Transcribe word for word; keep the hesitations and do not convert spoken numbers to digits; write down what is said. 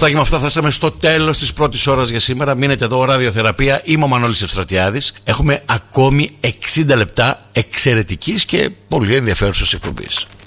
Αυτά και με αυτά φτάσαμε στο τέλος της πρώτης ώρας για σήμερα. Μείνετε εδώ, ραδιοθεραπεία. Είμαι ο Μανώλης Ευστρατιάδης. Έχουμε ακόμη εξήντα λεπτά εξαιρετικής και πολύ ενδιαφέρουσας εκπομπής.